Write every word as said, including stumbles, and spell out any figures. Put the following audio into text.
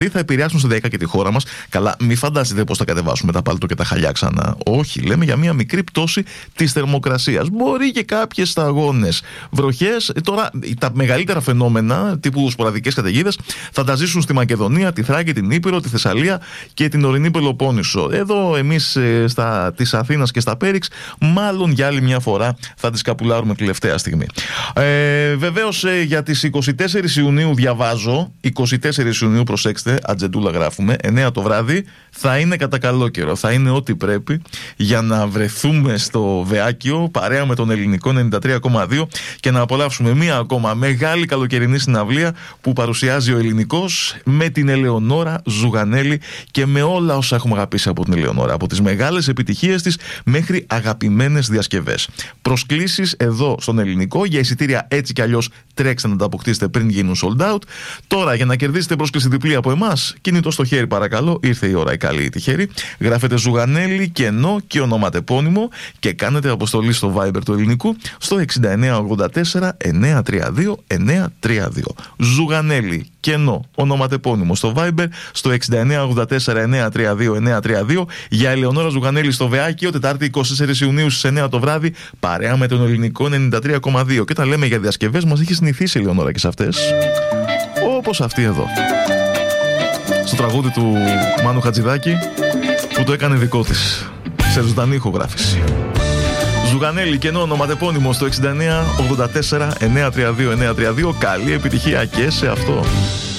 θα επηρεάσουν σταδιακά και τη χώρα μας. Καλά, μην φανταστείτε πώς θα κατεβάσουμε τα πάλτο και τα χαλιά ξανά. Όχι, λέμε για μια μικρή πτώση της θερμοκρασίας. Μπορεί και κάποιες σταγόνες βροχές. Τώρα, τα μεγαλύτερα φαινόμενα, τύπου σποραδικές καταιγίδες, θα τα ζήσουν στη Μακεδονία, τη Θράκη, την Ήπειρο, τη Θεσσαλία και την ορεινή Πελοπόννησο. Εδώ, εμείς στα της Αθήνας και στα Πέριξ, μάλλον για άλλη μια φορά θα τις καπουλάρουμε τελευταία στιγμή. Ε, βεβαίως, για τις είκοσι τέσσερις Ιουνίου διαβάζω, είκοσι τέσσερις Ιουνίου, προσέξτε. Ατζεντούλα γράφουμε, εννέα το βράδυ θα είναι κατά καλό καιρό. Θα είναι ό,τι πρέπει για να βρεθούμε στο Βεάκιο παρέα με τον Ελληνικό ενενήντα τρία κόμμα δύο και να απολαύσουμε μία ακόμα μεγάλη καλοκαιρινή συναυλία που παρουσιάζει ο Ελληνικός με την Ελεονόρα Ζουγανέλη και με όλα όσα έχουμε αγαπήσει από την Ελεονόρα. Από τις μεγάλες επιτυχίες της μέχρι αγαπημένες διασκευές. Προσκλήσεις εδώ στον Ελληνικό για εισιτήρια έτσι κι αλλιώς τρέξτε να τα αποκτήσετε πριν γίνουν sold out. Τώρα για να κερδίσετε πρόσκληση διπλή από εμάς, κινητό στο χέρι παρακαλώ, ήρθε η ώρα η καλή ή τυχερή. Γράφετε Ζουγανέλη, κενό και ονοματεπώνυμο και κάνετε αποστολή στο Viber του Ελληνικού στο εξήντα εννέα ογδόντα τέσσερα εννιακόσια τριάντα δύο εννιακόσια τριάντα δύο. Ζουγανέλη, κενό, ονοματεπώνυμο στο Viber στο εξήντα εννέα ογδόντα τέσσερα εννιακόσια τριάντα δύο εννιακόσια τριάντα δύο για Ελεονόρα Ζουγανέλη στο Βεάκιο, Τετάρτη είκοσι τέσσερις Ιουνίου στις εννέα το βράδυ, παρέα με τον Ελληνικό ενενήντα τρία κόμμα δύο. Και τα λέμε για διασκευές, μας έχει συνηθίσει η Ελεονόρα και σε αυτές. Όπως αυτή εδώ. Στο τραγούδι του Μάνου Χατζηδάκη που το έκανε δικό της σε ζωντανή ηχογράφηση. Ζουγανέλη, κενό, ονοματεπώνυμο στο εξήντα εννέα ογδόντα τέσσερα εννιακόσια τριάντα δύο εννιακόσια τριάντα δύο. Καλή επιτυχία και σε αυτό.